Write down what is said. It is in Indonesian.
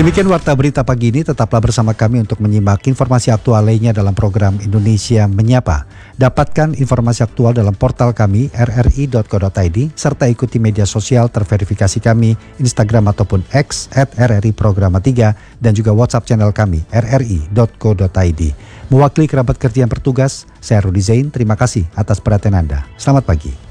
Demikian Warta Berita pagi ini, tetaplah bersama kami untuk menyimak informasi aktual lainnya dalam program Indonesia Menyapa. Dapatkan informasi aktual dalam portal kami rri.co.id serta ikuti media sosial terverifikasi kami Instagram ataupun X @RRI Programa 3 dan juga WhatsApp channel kami rri.co.id. Mewakili kerabat kerja yang bertugas, saya Rudi Zain, terima kasih atas perhatian Anda. Selamat pagi.